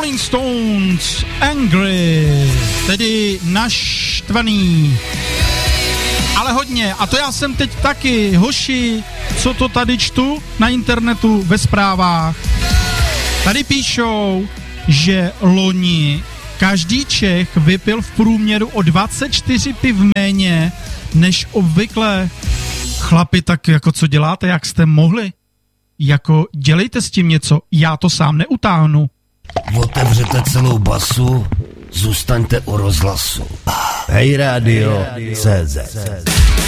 Rolling Stones, Angry, tedy naštvaný. Ale hodně, a to já jsem teď taky, hoši, co to tady čtu na internetu ve zprávách. Tady píšou, že loni každý Čech vypil v průměru o 24 piv méně než obvykle. Chlapi, tak jako co děláte, jak jste mohli? Jako dělejte s tím něco, já to sám neutáhnu. Otevřete celou basu, zůstaňte u rozhlasu. Hej Radio CZ.